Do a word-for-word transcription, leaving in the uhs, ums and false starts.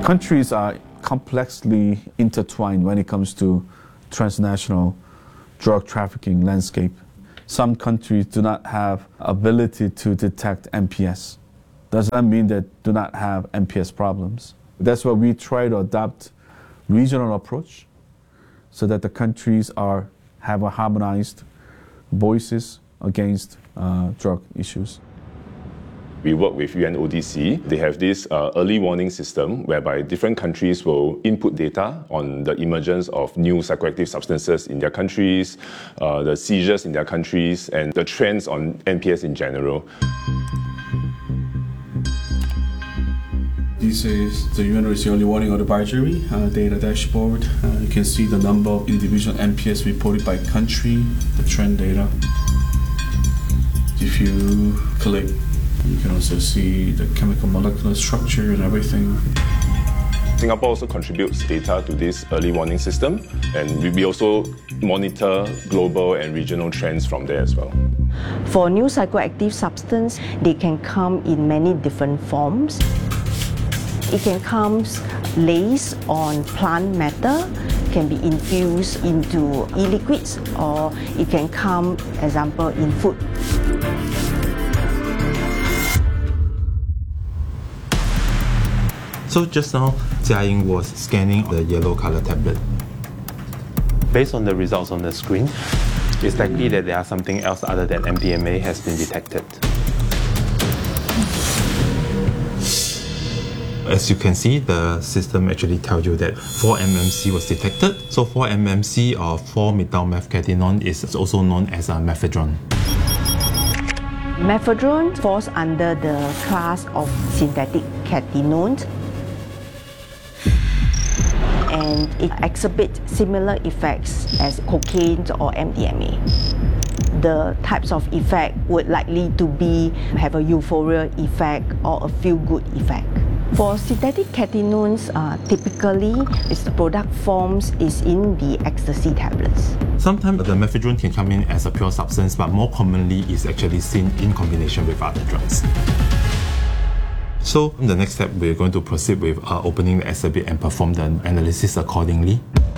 Countries are complexly intertwined when it comes to transnational drug trafficking landscape. Some countries do not have ability to detect M P S. Does that mean they do not have M P S problems? That's why we try to adopt regional approach so that the countries are have a harmonized voices against uh, drug issues. We work with U N O D C. They have this uh, early warning system whereby different countries will input data on the emergence of new psychoactive substances in their countries, uh, the seizures in their countries, and the trends on M P S in general. This is the U N Early Warning Advisory uh, data dashboard. Uh, you can see the number of individual M P S reported by country, the trend data. If you click, you can also see the chemical molecular structure and everything. Singapore also contributes data to this early warning system, and we also monitor global and regional trends from there as well. For new psychoactive substance, they can come in many different forms. It can come laced on plant matter, can be infused into e-liquids, or it can come, example, in food. So just now, Jia Ying was scanning the yellow color tablet. Based on the results on the screen, it's likely that there are something else other than M D M A has been detected. As you can see, the system actually tells you that four M M C was detected. So four M M C or four methyl-methcathinone is also known as a mephedrone. Mephedrone falls under the class of synthetic catenones, and it exhibits similar effects as cocaine or M D M A. The types of effect would likely to be have a euphoria effect or a feel-good effect. For synthetic catenones, uh, typically its product forms is in the ecstasy tablets. Sometimes the mephedrone can come in as a pure substance, but more commonly is actually seen in combination with other drugs. So the next step, we're going to proceed with uh, opening the exhibit and perform the analysis accordingly.